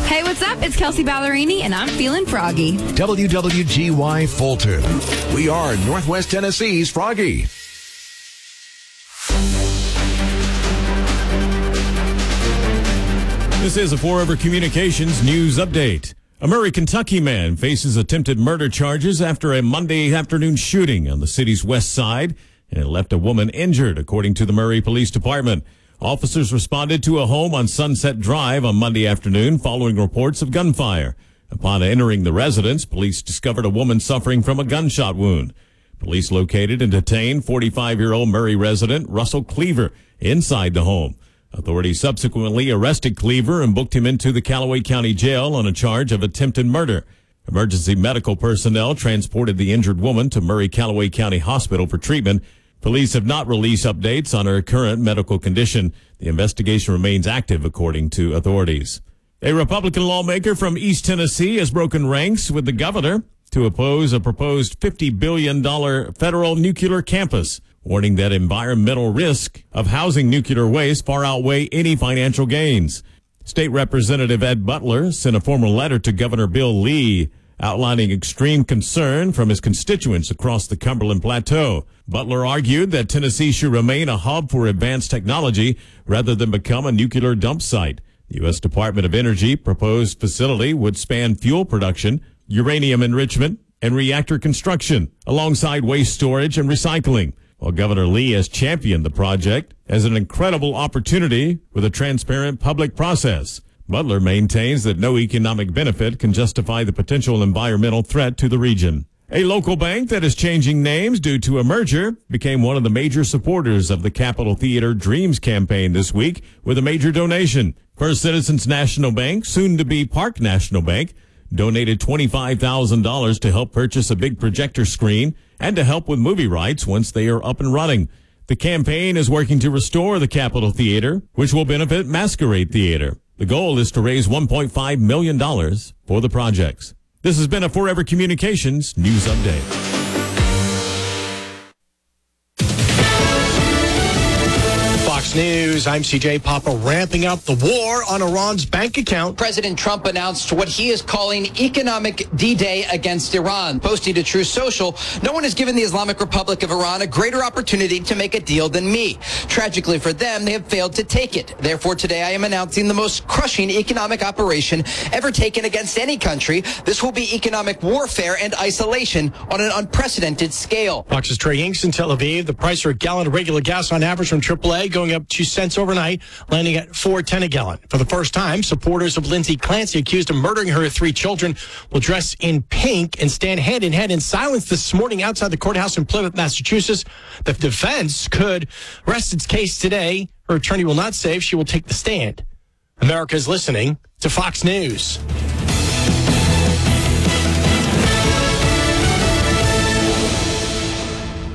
Hey, what's up? It's Kelsey Ballerini, and I'm feeling froggy. WWGY Fulton. We are Northwest Tennessee's Froggy. This is a Forever Communications news update. A Murray, Kentucky man faces attempted murder charges after a Monday afternoon shooting on the city's west side, and it left a woman injured, according to the Murray Police Department. Officers responded to a home on Sunset Drive on Monday afternoon following reports of gunfire. Upon entering the residence, police discovered a woman suffering from a gunshot wound. Police located and detained 45-year-old Murray resident Russell Cleaver inside the home. Authorities subsequently arrested Cleaver and booked him into the Callaway County Jail on a charge of attempted murder. Emergency medical personnel transported the injured woman to Murray Callaway County Hospital for treatment. Police have not released updates on her current medical condition. The investigation remains active, according to authorities. A Republican lawmaker from East Tennessee has broken ranks with the governor to oppose a proposed $50 billion federal nuclear campus, warning that environmental risk of housing nuclear waste far outweigh any financial gains. State Representative Ed Butler sent a formal letter to Governor Bill Lee outlining extreme concern from his constituents across the Cumberland Plateau. Butler argued that Tennessee should remain a hub for advanced technology rather than become a nuclear dump site. The U.S. Department of Energy proposed facility would span fuel production, uranium enrichment, and reactor construction, alongside waste storage and recycling. While Governor Lee has championed the project as an incredible opportunity with a transparent public process, Butler maintains that no economic benefit can justify the potential environmental threat to the region. A local bank that is changing names due to a merger became one of the major supporters of the Capitol Theater Dreams campaign this week with a major donation. First Citizens National Bank, soon to be Park National Bank, donated $25,000 to help purchase a big projector screen and to help with movie rights once they are up and running. The campaign is working to restore the Capitol Theater, which will benefit Masquerade Theater. The goal is to raise $1.5 million for the projects. This has been a Forever Communications news update. Fox News, I'm CJ Papa. Ramping up the war on Iran's bank account. President Trump announced what he is calling economic D-Day against Iran. Posting to Truth Social, no one has given the Islamic Republic of Iran a greater opportunity to make a deal than me. Tragically for them, they have failed to take it. Therefore, today I am announcing the most crushing economic operation ever taken against any country. This will be economic warfare and isolation on an unprecedented scale. Fox's Trey Inks in Tel Aviv. The price for a gallon of regular gas on average from AAA going up 2 cents overnight, landing at $4.10 a gallon. For the first time, supporters of Lindsay Clancy, accused of murdering her 3 children, will dress in pink and stand hand in hand in silence this morning outside the courthouse in Plymouth, Massachusetts. The defense could rest its case today. Her attorney will not say if she will take the stand. America is listening to Fox News.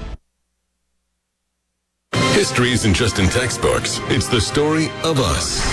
History isn't just in textbooks. It's the story of us.